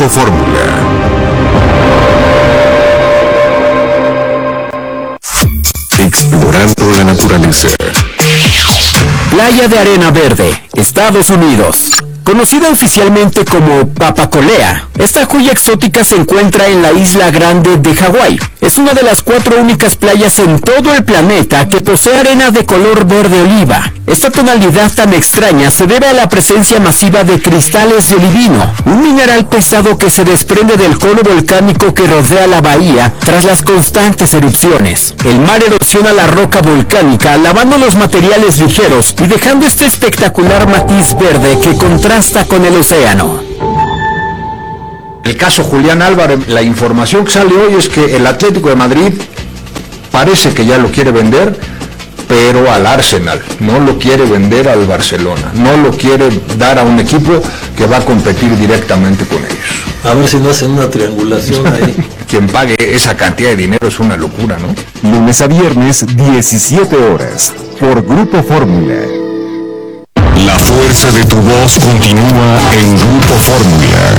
Grupo Fórmula. Explorando la naturaleza. Playa de Arena Verde, Estados Unidos. Conocida oficialmente como Papacolea, esta joya exótica se encuentra en la Isla Grande de Hawái. Es una de las 4 únicas playas en todo el planeta que posee arena de color verde oliva. Esta tonalidad tan extraña se debe a la presencia masiva de cristales de olivino, un mineral pesado que se desprende del cono volcánico que rodea la bahía tras las constantes erupciones. El mar erosiona la roca volcánica, lavando los materiales ligeros y dejando este espectacular matiz verde que contrasta con el océano. El caso Julián Álvarez, la información que sale hoy es que el Atlético de Madrid parece que ya lo quiere vender, pero al Arsenal, no lo quiere vender al Barcelona, no lo quiere dar a un equipo que va a competir directamente con ellos. A ver si no hacen una triangulación ahí. Quien pague esa cantidad de dinero es una locura, ¿no? Lunes a viernes, 17 horas, por Grupo Fórmula. La fuerza de tu voz continúa en Grupo Fórmula.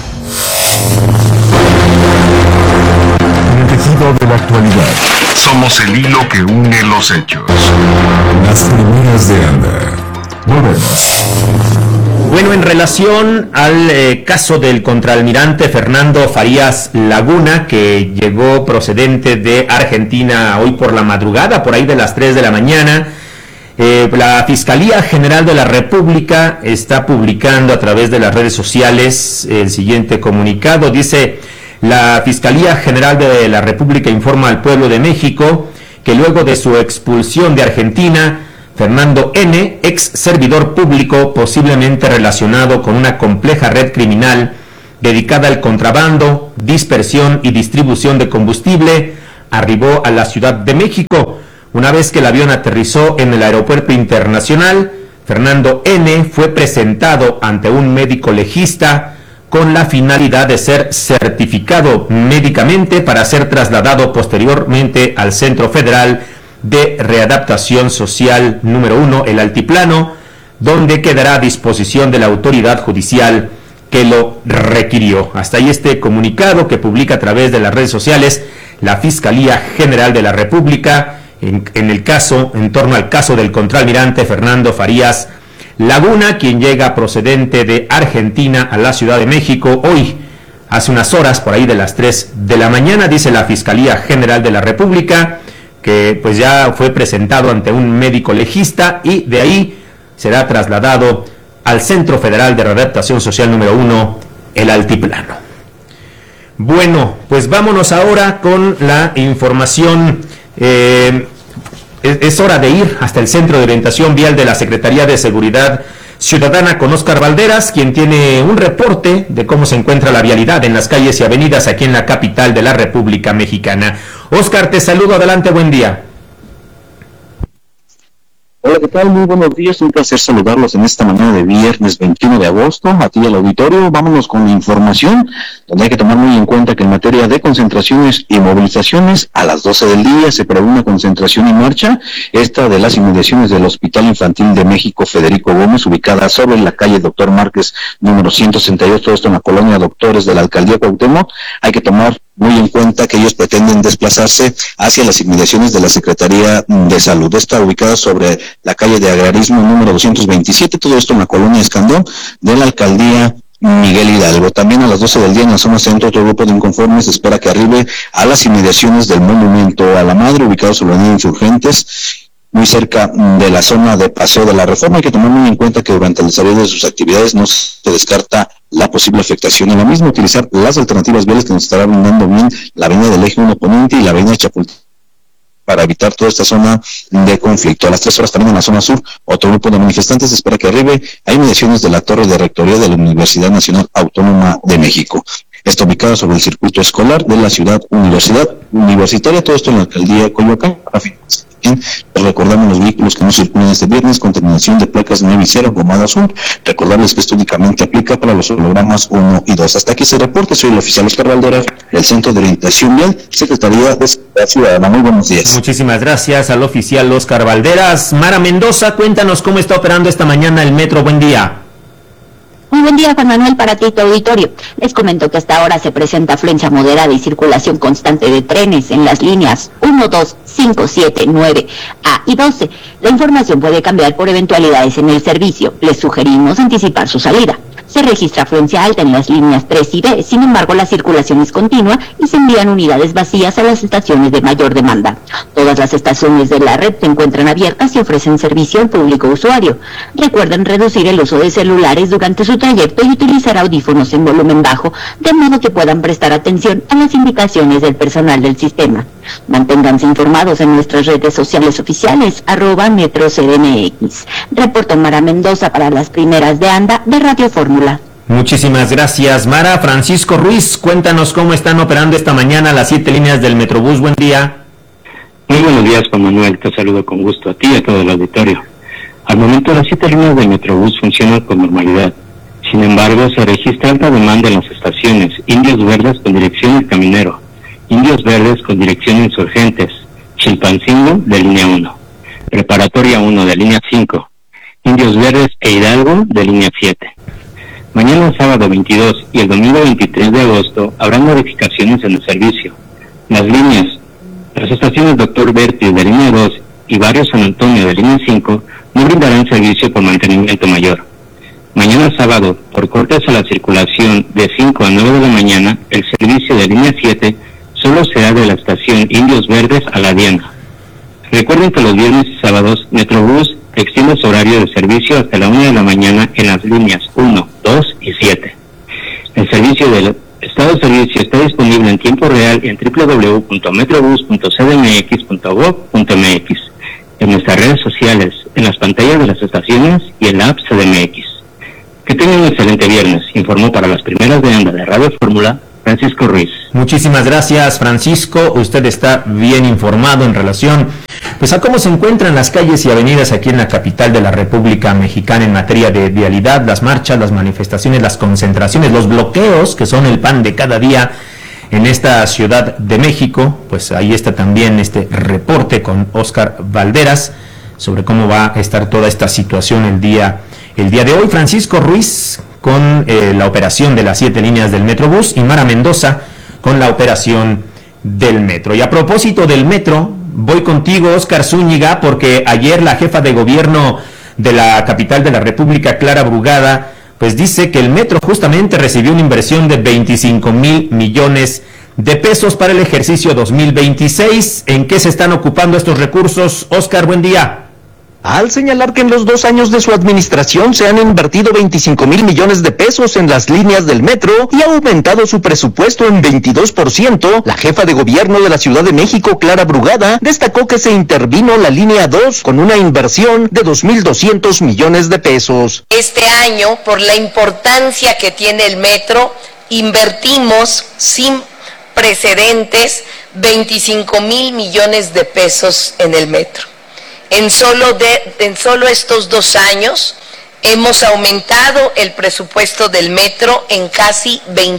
El tejido de la actualidad. Somos el hilo que une los hechos. Las primeras de Anda. Volvemos. Bueno, en relación al caso del contraalmirante Fernando Farías Laguna, que llegó procedente de Argentina hoy por la madrugada, por ahí de las 3 de la mañana, la Fiscalía General de la República está publicando a través de las redes sociales el siguiente comunicado. Dice: la Fiscalía General de la República informa al pueblo de México que luego de su expulsión de Argentina, Fernando N., ex servidor público posiblemente relacionado con una compleja red criminal dedicada al contrabando, dispersión y distribución de combustible, arribó a la Ciudad de México. Una vez que el avión aterrizó en el aeropuerto internacional, Fernando N. fue presentado ante un médico legista con la finalidad de ser certificado médicamente para ser trasladado posteriormente al Centro Federal de Readaptación Social número 1, el Altiplano, donde quedará a disposición de la autoridad judicial que lo requirió. Hasta ahí este comunicado que publica a través de las redes sociales la Fiscalía General de la República en torno al caso del contraalmirante Fernando Farías Laguna, quien llega procedente de Argentina a la Ciudad de México hoy, hace unas horas, por ahí de las 3 de la mañana, dice la Fiscalía General de la República, que pues ya fue presentado ante un médico legista y de ahí será trasladado al Centro Federal de Readaptación Social número 1, el Altiplano. Bueno, pues vámonos ahora con la información. Es hora de ir hasta el Centro de Orientación Vial de la Secretaría de Seguridad Ciudadana con Óscar Valderas, quien tiene un reporte de cómo se encuentra la vialidad en las calles y avenidas aquí en la capital de la República Mexicana. Óscar, te saludo, adelante, buen día. Hola, ¿qué tal? Muy buenos días, un placer saludarlos en esta mañana de viernes 21 de agosto, a ti al auditorio. Vámonos con la información, donde hay que tomar muy en cuenta que en materia de concentraciones y movilizaciones, a las 12 del día se prevé una concentración en marcha, esta de las inmediaciones del Hospital Infantil de México Federico Gómez, ubicada sobre la calle Doctor Márquez, número 168, todo esto en la colonia Doctores de la Alcaldía Cuauhtémoc. Hay que tomar muy en cuenta que ellos pretenden desplazarse hacia las inmediaciones de la Secretaría de Salud. Está ubicada sobre la calle de Agrarismo número 227, todo esto en la colonia Escandón de la Alcaldía Miguel Hidalgo. También a las 12 del día en la zona centro, otro grupo de inconformes espera que arribe a las inmediaciones del Monumento a la Madre, ubicado sobre la avenida Insurgentes, muy cerca de la zona de Paseo de la Reforma. Hay que tomar muy en cuenta que durante el desarrollo de sus actividades no se descarta la posible afectación en la misma, utilizar las alternativas viales que nos estará brindando bien la avenida del Eje 1 Poniente y la avenida Chapultepec para evitar toda esta zona de conflicto. A las 3 horas también en la zona sur, otro grupo de manifestantes espera que arribe a inmediaciones de la Torre de Rectoría de la Universidad Nacional Autónoma de México. Está ubicado sobre el circuito escolar de la ciudad universitaria, todo esto en la alcaldía Coyoacán. Recordamos los vehículos que no circulan este viernes con terminación de placas 9 y 0, gomada azul. Recordarles que esto únicamente aplica para los hologramas 1 y 2. Hasta aquí se reporte, soy el oficial Óscar Valderas, del Centro de Orientación Vial, Secretaría de Seguridad Ciudadana. Muy buenos días. Muchísimas gracias al oficial Óscar Valderas. Mara Mendoza, cuéntanos cómo está operando esta mañana el metro. Buen día. Muy buen día, Juan Manuel, para ti y tu auditorio. Les comento que hasta ahora se presenta afluencia moderada y circulación constante de trenes en las líneas 1, 2, 5, 7, 9, A y 12. La información puede cambiar por eventualidades en el servicio. Les sugerimos anticipar su salida. Se registra afluencia alta en las líneas 3 y B, sin embargo la circulación es continua y se envían unidades vacías a las estaciones de mayor demanda. Todas las estaciones de la red se encuentran abiertas y ofrecen servicio al público usuario. Recuerden reducir el uso de celulares durante su trayecto y utilizar audífonos en volumen bajo, de modo que puedan prestar atención a las indicaciones del personal del sistema. Manténganse informados en nuestras redes sociales oficiales, @MetroCDMX. Reportó Mara Mendoza para las primeras de ANDA de Radio Fórmula. Muchísimas gracias, Mara. Francisco Ruiz, cuéntanos cómo están operando esta mañana las 7 líneas del Metrobús. Buen día. Muy buenos días, Juan Manuel. Te saludo con gusto a ti y a todo el auditorio. Al momento, las 7 líneas del Metrobús funcionan con normalidad. Sin embargo, se registra alta demanda en las estaciones Indios Verdes con dirección El Caminero, Indios Verdes con dirección Insurgentes, Chilpancingo de línea 1, Preparatoria 1 de línea 5, Indios Verdes e Hidalgo de línea 7. Mañana sábado 22 y el domingo 23 de agosto habrá modificaciones en el servicio. Las estaciones Dr. Berti de línea 2 y Barrio San Antonio de línea 5 no brindarán servicio por mantenimiento mayor. Mañana sábado, por cortes a la circulación de 5 a 9 de la mañana, el servicio de línea 7 solo será de la estación Indios Verdes a La Diana. Recuerden que los viernes y sábados, Metrobús extiende su horario de servicio hasta la 1 de la mañana en las líneas 1, 2 y 7. El servicio del estado de servicio está disponible en tiempo real en www.metrobus.cdmx.gov.mx, en nuestras redes sociales, en las pantallas de las estaciones y en la app CDMX. Que tengan un excelente viernes, informó para las primeras de ANDA de Radio Fórmula, Francisco Ruiz. Muchísimas gracias, Francisco. Usted está bien informado en relación a cómo se encuentran las calles y avenidas aquí en la capital de la República Mexicana en materia de vialidad, las marchas, las manifestaciones, las concentraciones, los bloqueos, que son el pan de cada día en esta Ciudad de México. Pues ahí está también este reporte con Óscar Valderas sobre cómo va a estar toda esta situación el día de hoy. Francisco Ruiz con la operación de las 7 líneas del Metrobús y Mara Mendoza con la operación del metro. Y a propósito del metro, voy contigo, Óscar Zúñiga, porque ayer la jefa de gobierno de la capital de la República, Clara Brugada, pues dice que el metro justamente recibió una inversión de 25,000 millones de pesos para el ejercicio 2026. ¿En qué se están ocupando estos recursos? Óscar, buen día. Al señalar que en los 2 años de su administración se han invertido 25,000 millones de pesos en las líneas del metro y ha aumentado su presupuesto en 22%, la jefa de gobierno de la Ciudad de México, Clara Brugada, destacó que se intervino la línea 2 con una inversión de 2,200 millones de pesos. Este año, por la importancia que tiene el metro, invertimos sin precedentes 25,000 millones de pesos en el metro. En solo estos 2 años hemos aumentado el presupuesto del metro en casi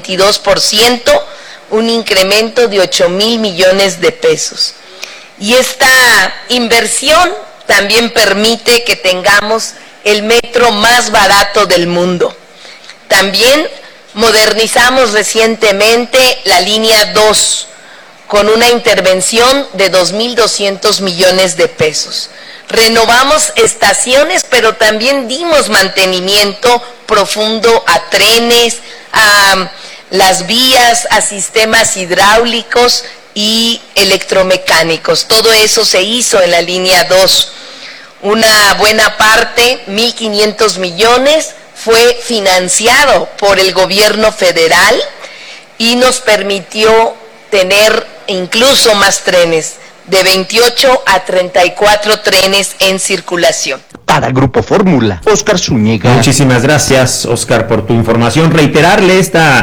22%, un incremento de 8,000 millones de pesos. Y esta inversión también permite que tengamos el metro más barato del mundo. También modernizamos recientemente la línea 2 con una intervención de 2,200 millones de pesos. Renovamos estaciones, pero también dimos mantenimiento profundo a trenes, a las vías, a sistemas hidráulicos y electromecánicos. Todo eso se hizo en la línea 2. Una buena parte, 1,500 millones, fue financiado por el gobierno federal y nos permitió tener incluso más trenes, de 28 a 34 trenes en circulación. Para Grupo Fórmula, Óscar Zúñiga. Muchísimas gracias, Óscar, por tu información. Reiterarle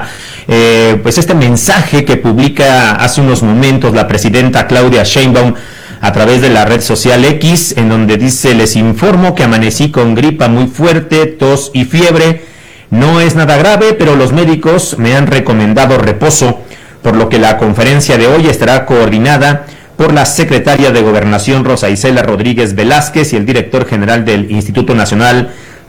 este mensaje que publica hace unos momentos la presidenta Claudia Sheinbaum a través de la red social X, en donde dice: les informo que amanecí con gripa muy fuerte, tos y fiebre. No es nada grave, pero los médicos me han recomendado reposo, por lo que la conferencia de hoy estará coordinada por la secretaria de Gobernación, Rosa Isela Rodríguez Velázquez, y el director general del Instituto Nacional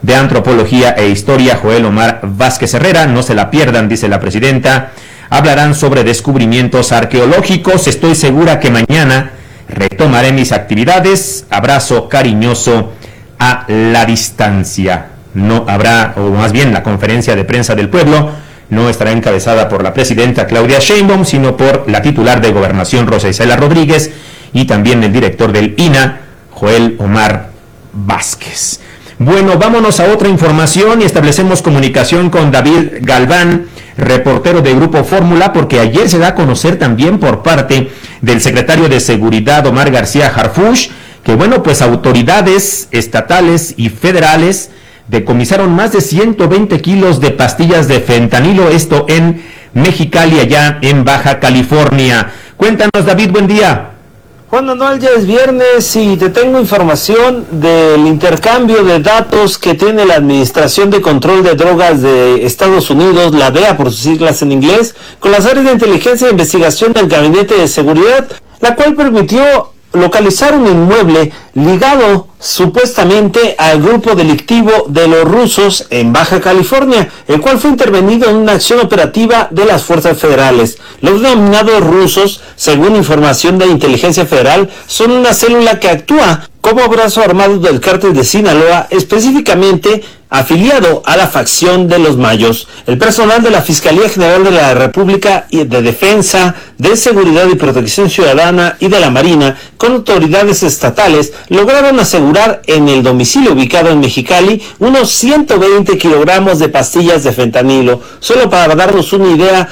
de Antropología e Historia, Joel Omar Vázquez Herrera. No se la pierdan, dice la presidenta. Hablarán sobre descubrimientos arqueológicos. Estoy segura que mañana retomaré mis actividades. Abrazo cariñoso a la distancia. No habrá, o más bien la conferencia de prensa del pueblo, no estará encabezada por la presidenta Claudia Sheinbaum, sino por la titular de Gobernación, Rosa Isela Rodríguez, y también el director del INAH, Joel Omar Vázquez. Bueno, vámonos a otra información y establecemos comunicación con David Galván, reportero de Grupo Fórmula, porque ayer se da a conocer también por parte del secretario de Seguridad, Omar García Harfuch, que bueno, pues autoridades estatales y federales decomisaron más de 120 kilos de pastillas de fentanilo, esto en Mexicali, allá en Baja California. Cuéntanos, David, buen día. Juan Manuel, ya es viernes y te tengo información del intercambio de datos que tiene la Administración de Control de Drogas de Estados Unidos, la DEA por sus siglas en inglés, con las áreas de inteligencia e investigación del Gabinete de Seguridad, la cual permitió localizar un inmueble ligado supuestamente al grupo delictivo de los rusos en Baja California, el cual fue intervenido en una acción operativa de las fuerzas federales. Los denominados rusos, según información de inteligencia federal, son una célula que actúa como brazo armado del cártel de Sinaloa, específicamente afiliado a la facción de los Mayos. El personal de la Fiscalía General de la República y de Defensa, de Seguridad y Protección Ciudadana y de la Marina, con autoridades estatales, lograron asegurar en el domicilio ubicado en Mexicali unos 120 kilogramos de pastillas de fentanilo. Solo para darnos una idea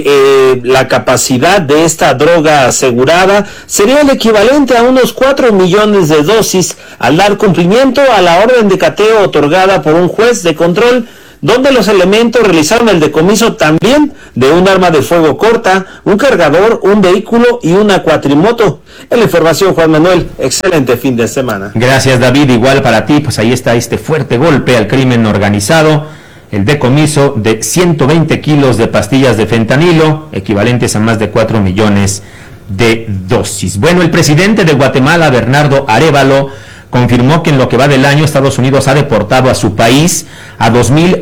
de la capacidad de esta droga asegurada, sería el equivalente a unos 4 millones de dosis al dar cumplimiento a la orden de cateo otorgada por un juez de control, donde los elementos realizaron el decomiso también de un arma de fuego corta, un cargador, un vehículo y una cuatrimoto. En la información, Juan Manuel, excelente fin de semana. Gracias, David, igual para ti. Pues ahí está este fuerte golpe al crimen organizado, el decomiso de 120 kilos de pastillas de fentanilo, equivalentes a más de 4 millones de dosis. Bueno, el presidente de Guatemala, Bernardo Arévalo, confirmó que en lo que va del año Estados Unidos ha deportado a su país a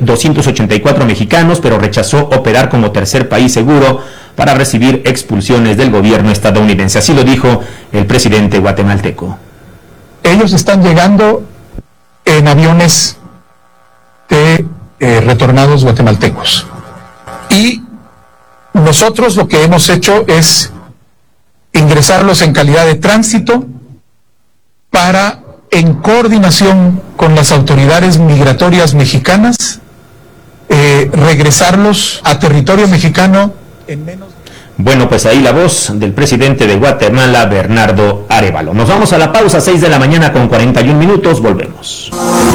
2.284 mexicanos, pero rechazó operar como tercer país seguro para recibir expulsiones del gobierno estadounidense. Así lo dijo el presidente guatemalteco. Ellos están llegando en aviones de retornados guatemaltecos. Y nosotros lo que hemos hecho es ingresarlos en calidad de tránsito para, en coordinación con las autoridades migratorias mexicanas, regresarlos a territorio mexicano en menos. Bueno, pues ahí la voz del presidente de Guatemala, Bernardo Arévalo. Nos vamos a la pausa, 6 de la mañana con 41 minutos, volvemos.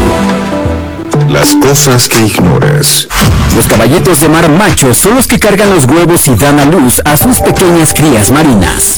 Las cosas que ignoras. Los caballitos de mar machos son los que cargan los huevos y dan a luz a sus pequeñas crías marinas.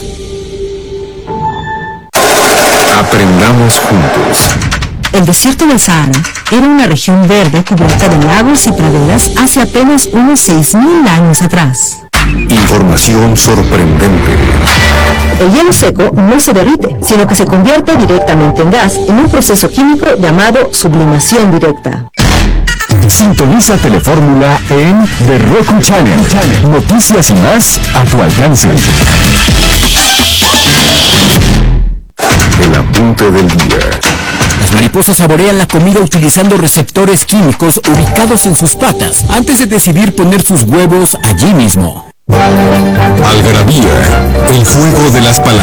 Aprendamos juntos. El desierto del Sahara era una región verde cubierta de lagos y praderas hace apenas unos 6.000 años atrás. Información sorprendente. El hielo seco no se derrite, sino que se convierte directamente en gas en un proceso químico llamado sublimación directa. Sintoniza Telefórmula en The Roku Channel. Noticias y más a tu alcance. El apunte del día. Las mariposas saborean la comida utilizando receptores químicos ubicados en sus patas antes de decidir poner sus huevos allí mismo. Algarabía, el fuego de las palabras.